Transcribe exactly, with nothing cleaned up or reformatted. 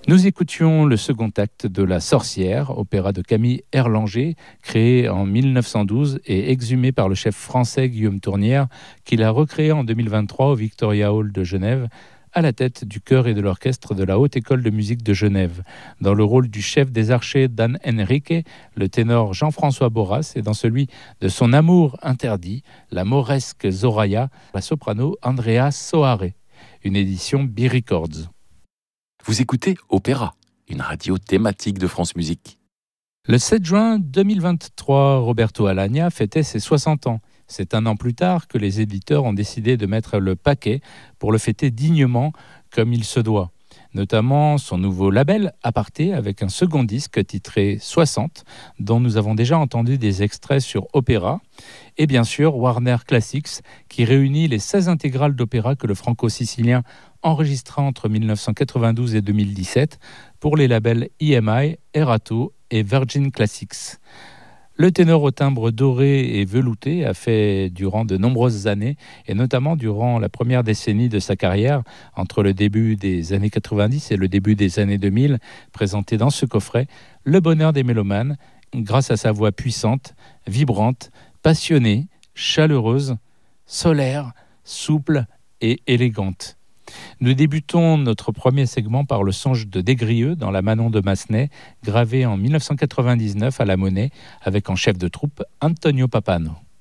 Nous écoutions le second acte de La Sorcière, opéra de Camille Erlanger, créé en mille neuf cent douze et exhumé par le chef français Guillaume Tournière, qui l'a recréé en deux mille vingt-trois au Victoria Hall de Genève, à la tête du chœur et de l'orchestre de la Haute École de musique de Genève. Dans le rôle du chef des archers Dan Henrique, le ténor Jean-François Borras, et dans celui de son amour interdit, la mauresque Zoraya, la soprano Andrea Soare. Une édition B-Records. Vous écoutez Opéra, une radio thématique de France Musique. Le sept juin deux mille vingt-trois, Roberto Alagna fêtait ses soixante ans. C'est un an plus tard que les éditeurs ont décidé de mettre le paquet pour le fêter dignement comme il se doit. Notamment son nouveau label Aparté avec un second disque titré soixante, dont nous avons déjà entendu des extraits sur Opéra, et bien sûr Warner Classics, qui réunit les seize intégrales d'opéra que le franco-sicilien enregistra entre mille neuf cent quatre-vingt-douze et deux mille dix-sept pour les labels E M I, Erato et Virgin Classics. Le ténor au timbre doré et velouté a fait durant de nombreuses années, et notamment durant la première décennie de sa carrière, entre le début des années quatre-vingt-dix et le début des années deux mille, présenté dans ce coffret, le bonheur des mélomanes, grâce à sa voix puissante, vibrante, passionnée, chaleureuse, solaire, souple et élégante. Nous débutons notre premier segment par le songe de Desgrieux dans la Manon de Massenet, gravé en mille neuf cent quatre-vingt-dix-neuf à la Monnaie, avec en chef de troupe Antonio Papano.